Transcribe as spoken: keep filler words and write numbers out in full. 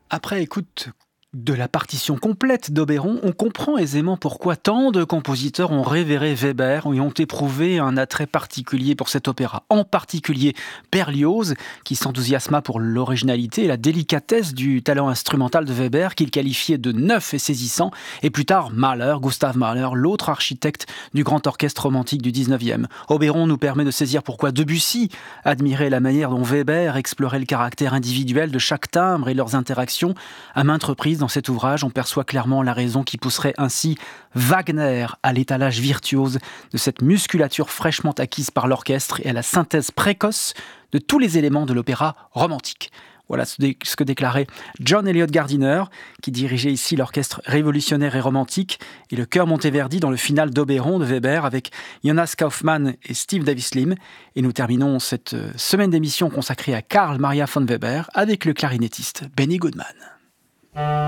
Après écoute de la partition complète d'Oberon, on comprend aisément pourquoi tant de compositeurs ont révéré Weber et ont éprouvé un attrait particulier pour cet opéra. En particulier Berlioz, qui s'enthousiasma pour l'originalité et la délicatesse du talent instrumental de Weber, qu'il qualifiait de neuf et saisissant, et plus tard Mahler, Gustav Mahler, l'autre architecte du grand orchestre romantique du dix-neuvième. Oberon nous permet de saisir pourquoi Debussy admirait la manière dont Weber explorait le caractère individuel de chaque timbre et leurs interactions. À maintes reprises, dans cet ouvrage, on perçoit clairement la raison qui pousserait ainsi Wagner à l'étalage virtuose de cette musculature fraîchement acquise par l'orchestre et à la synthèse précoce de tous les éléments de l'opéra romantique. Voilà ce que déclarait John Eliot Gardiner, qui dirigeait ici l'orchestre révolutionnaire et romantique, et le chœur Monteverdi dans le final d'Oberon de Weber avec Jonas Kaufmann et Steve Davis-Lim. Et nous terminons cette semaine d'émission consacrée à Carl Maria von Weber avec le clarinettiste Benny Goodman.